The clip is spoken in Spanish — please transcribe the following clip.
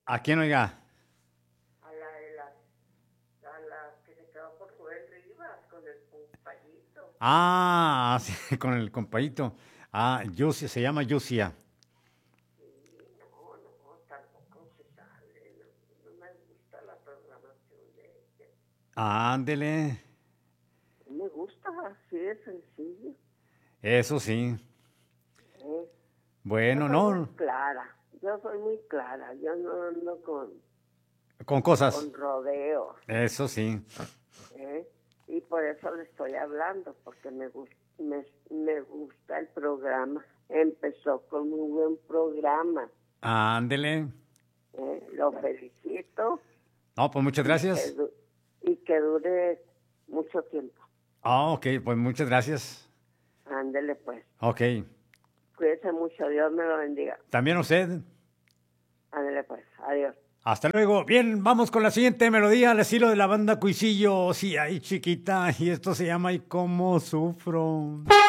¿A quién, oiga? A la de a la que se quedó por Joel Rivas con el compayito. Ah, sí, con el compayito. Ah, Yusia, se llama Yusia. Sí, no, tampoco se sale. No, no me gusta la programación de ella. Ándele. No me gusta, así de sencillo. Eso sí. ¿Eh? Yo Bueno, soy muy no, clara. Yo soy muy clara. Yo no ando con cosas. con rodeos. Eso sí. ¿Eh? Y por eso le estoy hablando, porque me gusta el programa. Empezó con un buen programa. Ándele. Lo felicito No, pues muchas y que, gracias. y que dure mucho tiempo. Ah, ok, pues muchas gracias. Ándele pues. Ok. Cuídese mucho. Dios me lo bendiga. También usted. Ándele pues. Adiós. Hasta luego. Bien, vamos con la siguiente melodía al estilo de la banda Cuisillo. Sí, ahí chiquita. Y esto se llama ¿Y cómo sufro?